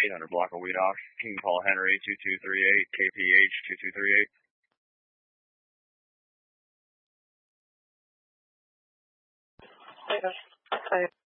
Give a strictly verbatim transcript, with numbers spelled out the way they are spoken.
eight hundred block of Weedoff. King Paul Henry, two two three eight, K P H, two two three eight. Okay.